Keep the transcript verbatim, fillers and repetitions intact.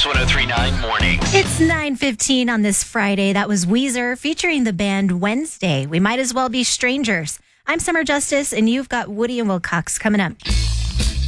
Kicks one oh three point nine mornings. It's nine fifteen on this Friday. That was Weezer featuring the band Wednesday. We might as well be strangers. I'm Summer Justice, and you've got Woody and Wilcox coming up.